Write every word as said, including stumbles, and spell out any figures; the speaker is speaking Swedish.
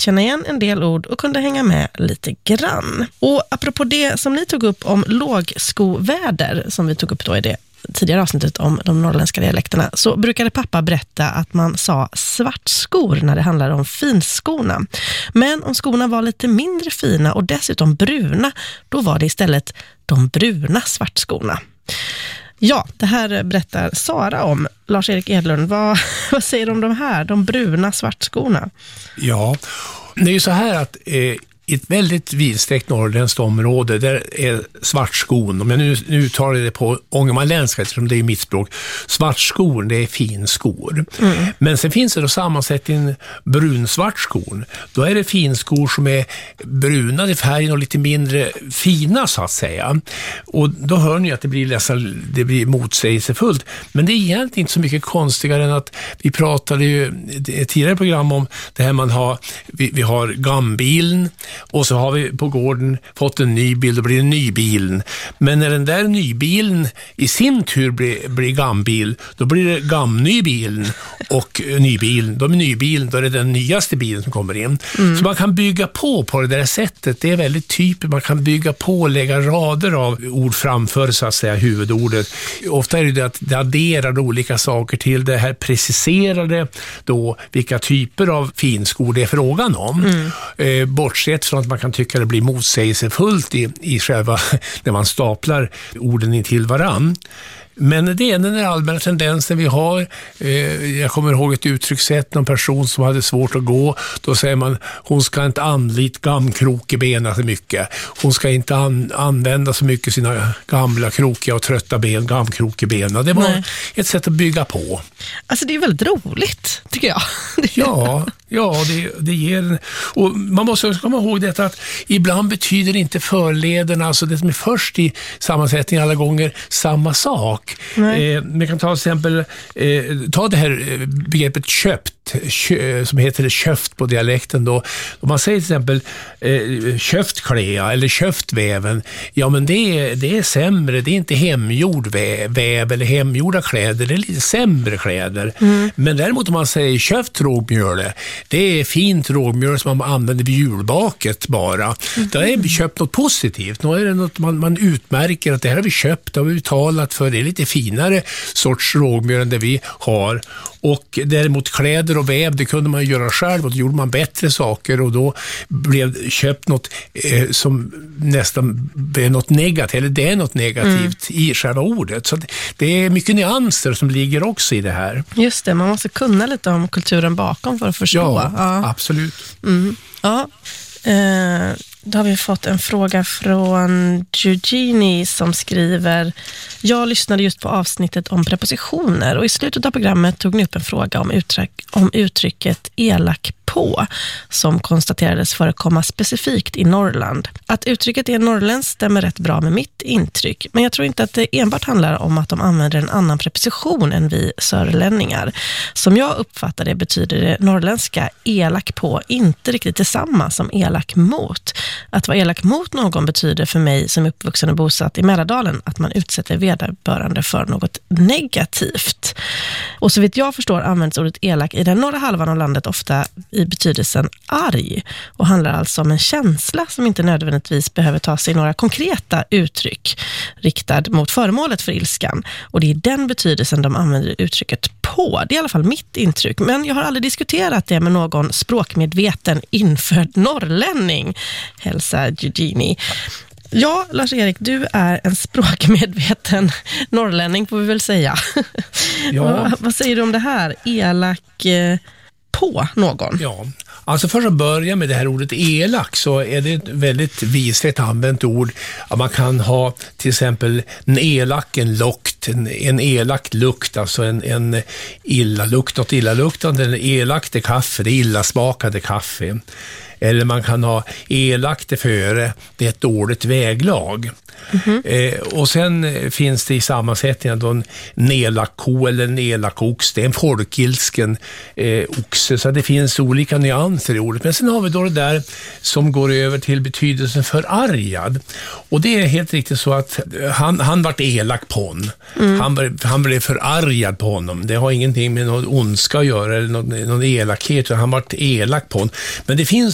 känna igen en del ord och kunde hänga med lite grann. Och apropå det som ni tog upp om lågskoväder, som vi tog upp då i det tidigare avsnittet om de norrländska dialekterna, så brukade pappa berätta att man sa svartskor när det handlade om finskorna. Men om skorna var lite mindre fina och dessutom bruna, då var det istället de bruna svartskorna. Ja, det här berättar Sara om. Lars-Erik Edlund, vad, vad säger du om de här, de bruna svartskorna? Ja, det är ju så här att eh, i ett väldigt vidsträckt norrländskt område där är svartskon, om jag nu, nu uttalar det på ångermanländska eftersom det är mitt språk, svartskon det är finskor. Mm. Men sen finns det då sammansättningen brunsvartskon. Då är det finskor som är bruna i färgen och lite mindre fina så att säga. Och då hör ni att det blir, nästan, det blir motsägelsefullt. Men det är egentligen inte så mycket konstigare än att vi pratade ju i ett tidigare program om det här man har, vi, vi har gambilen. Och så har vi på gården fått en ny bil, då blir det nybilen. Men när den där nybilen i sin tur blir, blir gambil, då blir det gamnybilen och nybilen. Då är nybilen, då är det den nyaste bilen som kommer in. Mm. Så man kan bygga på på det där sättet. Det är väldigt typiskt. Man kan bygga på och lägga rader av ord framför så att säga huvudordet. Ofta är det att det adderar olika saker till det här preciserade då vilka typer av finskor det är frågan om. Mm. Eh, bortsett från att man kan tycka det blir motsägelsefullt i, i själva när man staplar orden in till varann. Men det är den allmänna tendensen vi har. Jag kommer ihåg ett uttryckssätt, någon person som hade svårt att gå. Då säger man, hon ska inte anlita gamkrokebena så mycket. Hon ska inte an- använda så mycket sina gamla krokiga och trötta ben, gamkrokebena. Det var Nej. ett sätt att bygga på. Alltså det är väldigt roligt, tycker jag. Ja, ja det, det ger... Och man måste också komma ihåg detta att ibland betyder inte förleden, alltså det som är först i sammansättningen alla gånger, samma sak. Eh, vi kan ta till exempel eh, ta det här begreppet köpt kö, som heter det köft på dialekten då. Om man säger till exempel eh, köft klea eller köft väven, ja men det är, det är sämre, det är inte hemgjord väv, väv eller hemgjorda kläder, det är lite sämre kläder. Mm. Men däremot om man säger köft rågmjöl, det är fint rågmjöl som man använder vid julbaket bara. Mm. Det är köpt något positivt, nu är det något man, man utmärker att det här har vi köpt, det har vi betalat för, det är lite finare sorts rågmjöl än det vi har. Och däremot kläder och väv, det kunde man göra själv och då gjorde man bättre saker och då blev köpt något eh, som nästan är något negativt, eller det är något negativt mm. i själva ordet. Så det, det är mycket nyanser som ligger också i det här. Just det, man måste kunna lite om kulturen bakom för att förstå. Ja, ja. Absolut. Mm. Ja, eh, då har vi fått en fråga från Eugenie som skriver: jag lyssnade just på avsnittet om prepositioner och i slutet av programmet tog ni upp en fråga om, uttryck, om uttrycket elak på som konstaterades förekomma specifikt i Norrland. Att uttrycket är norrländskt stämmer rätt bra med mitt intryck, men jag tror inte att det enbart handlar om att de använder en annan preposition än vi sörlänningar. Som jag uppfattar det betyder det norrländska elak på inte riktigt detsamma som elak mot. Att vara elak mot någon betyder för mig som uppvuxen och bosatt i Mälardalen att man utsätter vederbörande för något negativt. Och så vitt jag förstår används ordet elak i den norra halvan av landet ofta i betydelsen arg och handlar alltså om en känsla som inte nödvändigtvis behöver ta sig några konkreta uttryck riktad mot föremålet för ilskan. Och det är den betydelsen de använder uttrycket på. Det är i alla fall mitt intryck. Men jag har aldrig diskuterat det med någon språkmedveten infödd norrlänning. Hälsa Eugenie. Ja, Lars-Erik, du är en språkmedveten norrlänning får vi väl säga. Ja. vad, vad säger du om det här? Elak eh, på någon? Ja, alltså för att börja med det här ordet elak så är det ett väldigt visligt använt ord. Man kan ha till exempel en elak, en lukt, en, en elak lukt, alltså en, en illa lukt, något illaluktande, en elak det kaffe, det illasmakade kaffe. Eller man kan ha elakt det före, det är ett dåligt väglag. Mm-hmm. Eh, och sen finns det i sammansättningen då en elak ko eller en elak ox. Det är en folkilsken eh, oxe, så det finns olika nyanser i ordet. Men sen har vi då det där som går över till betydelsen förargad. Och det är helt riktigt så att han, han vart elak på honom. Mm. Han, han blev förargad på honom. Det har ingenting med någon ondska att göra eller någon, någon elakhet, utan han vart elak på honom. Men det finns